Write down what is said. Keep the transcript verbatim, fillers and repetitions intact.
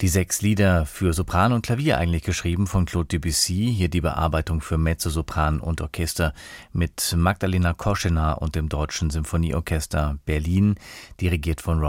Die sechs Lieder für Sopran und Klavier eigentlich geschrieben von Claude Debussy, hier die Bearbeitung für Mezzosopran und Orchester mit Magdalena Koschena und dem Deutschen Symphonieorchester Berlin, dirigiert von